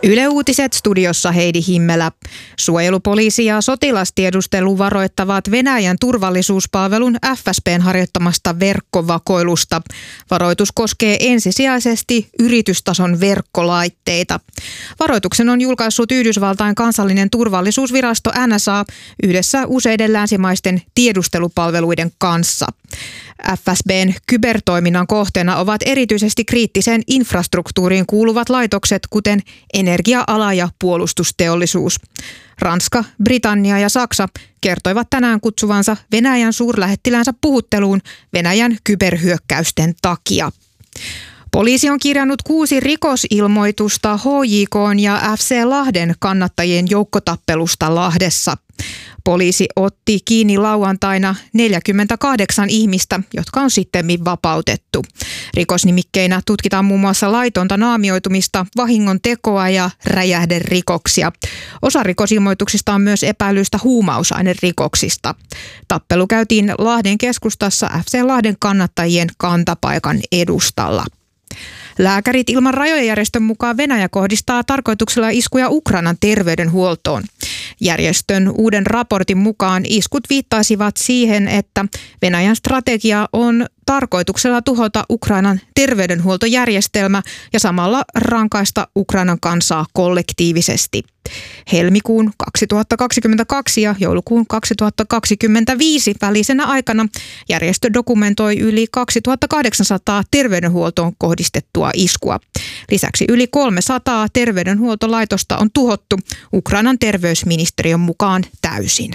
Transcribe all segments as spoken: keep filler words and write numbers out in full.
Yle Uutiset, studiossa Heidi Himmelä. Suojelupoliisi ja sotilastiedustelu varoittavat Venäjän turvallisuuspalvelun F S B:n harjoittamasta verkkovakoilusta. Varoitus koskee ensisijaisesti yritystason verkkolaitteita. Varoituksen on julkaissut Yhdysvaltain kansallinen turvallisuusvirasto N S A yhdessä useiden länsimaisten tiedustelupalveluiden kanssa. F S B:n kybertoiminnan kohteena ovat erityisesti kriittiseen infrastruktuuriin kuuluvat laitokset, kuten energia-ala ja puolustusteollisuus. Ranska, Britannia ja Saksa kertoivat tänään kutsuvansa Venäjän suurlähettiläänsä puhutteluun Venäjän kyberhyökkäysten takia. Poliisi on kirjannut kuusi rikosilmoitusta H J K:n ja F C Lahden kannattajien joukkotappelusta Lahdessa. Poliisi otti kiinni lauantaina neljäkymmentäkahdeksan ihmistä, jotka on sittemmin vapautettu. Rikosnimikkeinä tutkitaan muun muassa laitonta naamioitumista, vahingon tekoa ja räjähderikoksia. Osa rikosilmoituksista on myös epäilystä huumausainerikoksista. Tappelu käytiin Lahden keskustassa F C Lahden kannattajien kantapaikan edustalla. Lääkärit ilman rajoja -järjestön mukaan Venäjä kohdistaa tarkoituksella iskuja Ukrainan terveydenhuoltoon. Järjestön uuden raportin mukaan iskut viittaisivat siihen, että Venäjän strategia on tarkoituksella tuhota Ukrainan terveydenhuoltojärjestelmä ja samalla rankaista Ukrainan kansaa kollektiivisesti. Helmikuun kaksituhattakaksikymmentäkaksi ja joulukuun kaksituhattakaksikymmentäviisi välisenä aikana järjestö dokumentoi yli kaksituhattakahdeksansataa terveydenhuoltoon kohdistettua iskua. Lisäksi yli kolmesataa terveydenhuoltolaitosta on tuhottu Ukrainan terveysministeriön mukaan täysin.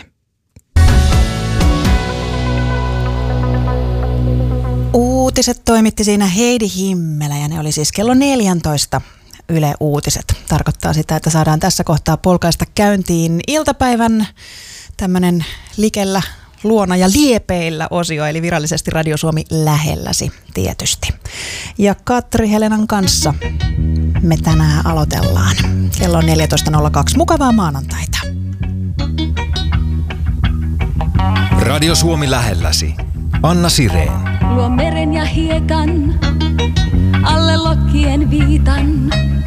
Uutiset toimitti siinä Heidi Himmelä ja ne oli siis kello neljätoista Yle Uutiset. Tarkoittaa sitä, että saadaan tässä kohtaa polkaista käyntiin iltapäivän tämmöinen likellä, luona ja liepeillä osio, eli virallisesti Radio Suomi lähelläsi tietysti. Ja Katri Helenan kanssa me tänään aloitellaan. Kello on neljätoista nolla kaksi. Mukavaa maanantaita. Radio Suomi lähelläsi. Anna Sirén. Luo meren ja hiekan, alle lokkien viitan.